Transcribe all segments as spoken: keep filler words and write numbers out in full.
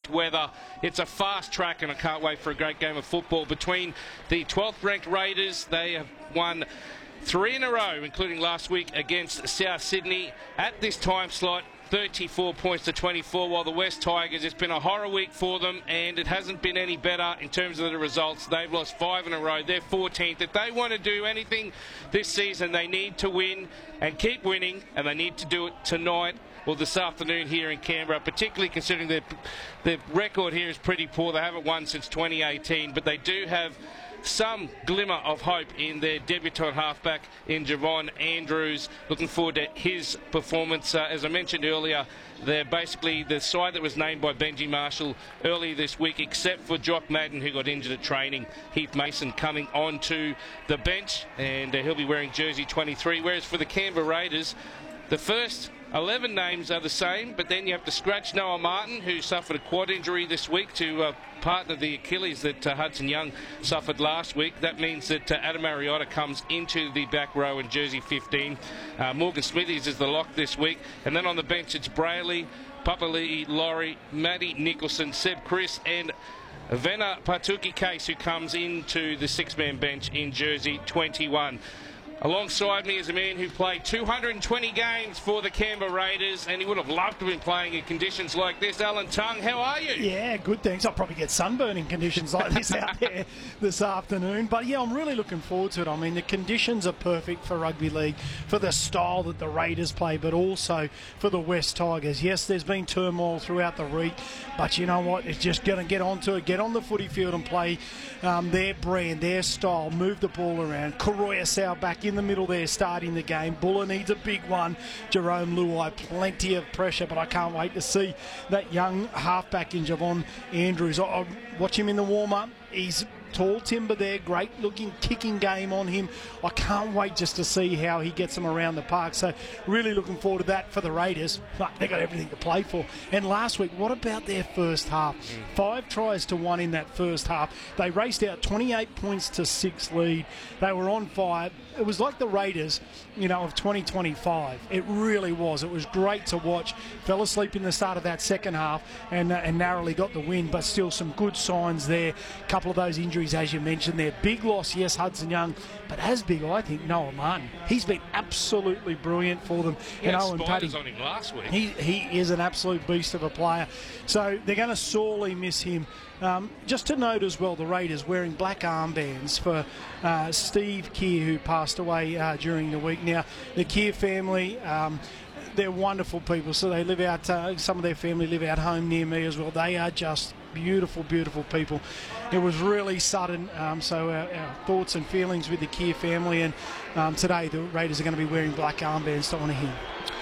perfect weather. It's a fast track, and I can't wait for a great game of football between the twelfth ranked Raiders. They have won three in a row, including last week against South Sydney at this time slot. thirty-four points to twenty-four, while the West Tigers, it's been a horror week for them, and it hasn't been any better in terms of the results. They've lost five in a row. They're fourteenth. If they want to do anything this season, they need to win and keep winning, and they need to do it tonight or this afternoon here in Canberra, particularly considering their, their record here is pretty poor. They haven't won since twenty eighteen, but they do have some glimmer of hope in their debutant halfback in Javon Andrews. Looking forward to his performance. Uh, as I mentioned earlier, they're basically the side that was named by Benji Marshall earlier this week, except for Jock Madden, who got injured at training. Heath Mason coming onto the bench, and uh, he'll be wearing jersey twenty-three. Whereas for the Canberra Raiders, the first eleven names are the same, but then you have to scratch Noah Martin, who suffered a quad injury this week to uh, partner the Achilles that uh, Hudson Young suffered last week. That means that uh, Adam Mariota comes into the back row in jersey fifteen. Uh, Morgan Smithies is the lock this week. And then on the bench, it's Brayley, Papali'i, Laurie, Matty Nicholson, Seb Chris, and Vena Patuki Case, who comes into the six-man bench in jersey twenty-one. Alongside me is a man who played two hundred twenty games for the Canberra Raiders, and he would have loved to have been playing in conditions like this. Alan Tongue, how are you? Yeah, good, thanks. I'll probably get sunburn in conditions like this out there this afternoon. But yeah, I'm really looking forward to it. I mean, the conditions are perfect for rugby league, for the style that the Raiders play, but also for the West Tigers. Yes, there's been turmoil throughout the week, but you know what? It's just going to get onto it, get on the footy field and play um, their brand, their style, move the ball around. Karoya Sau back in the middle there starting the game. Buller needs a big one. Jerome Luai, plenty of pressure, but I can't wait to see that young halfback in Javon Andrews. I'll watch him in the warm-up. He's tall timber there, great looking kicking game on him. I can't wait just to see how he gets them around the park. So really looking forward to that for the Raiders. But they've got everything to play for. And last week, what about their first half? Mm. Five tries to one in that first half. They raced out twenty-eight points to six lead. They were on fire. It was like the Raiders, you know, of twenty twenty-five. It really was. It was great to watch. Fell asleep in the start of that second half and, uh, and narrowly got the win, but still some good signs there. A couple of those injuries, as you mentioned there. Big loss, yes, Hudson Young, but as big, I think, Noah Martin. He's been absolutely brilliant for them. Yeah, and Owen Spiders Paddy, on him last week. He, he is an absolute beast of a player. So they're going to sorely miss him. Um, just to note as well, the Raiders wearing black armbands for uh, Steve Keir, who passed away uh, during the week. Now, the Keir family, um, they're wonderful people. So they live out, uh, some of their family live out home near me as well. They are just beautiful, beautiful people. It was really sudden, um, so our, our thoughts and feelings with the Keir family. And um, today, the Raiders are going to be wearing black armbands to honour him.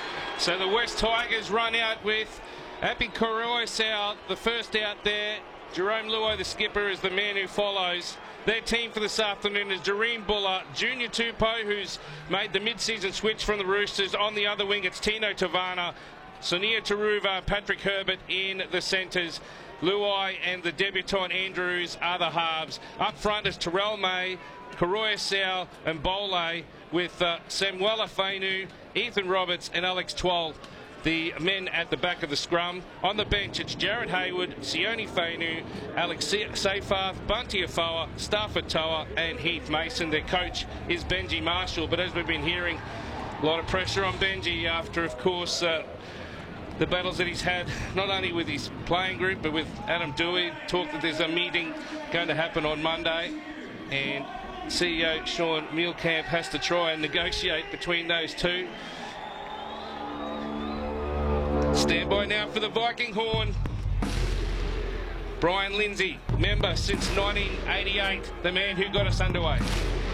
So the West Tigers run out with Api Karoya Sau, the first out there. Jerome Luai, the skipper, is the man who follows. Their team for this afternoon is Doreen Buller, Junior Tupou, who's made the mid-season switch from the Roosters. On the other wing, it's Tino Tavana, Sonia Taruva, Patrick Herbert in the centres. Luai and the debutant Andrews are the halves. Up front is Terrell May, Karoya Sau and Bole, with uh, Samuela Fainu, Ethan Roberts and Alex Twal, the men at the back of the scrum. On the bench, it's Jared Hayward, Sione Fainu, Alex Seyfarth, Bunty Afoa, Stafford Toa and Heath Mason. Their coach is Benji Marshall, but as we've been hearing, a lot of pressure on Benji after, of course, uh, the battles that he's had, not only with his playing group, but with Adam Dewey. Talk that there's a meeting going to happen on Monday, and C E O Sean Mielkamp has to try and negotiate between those two. Stand by now for the Viking horn. Brian Lindsay, member since nineteen eighty-eight, the man who got us underway.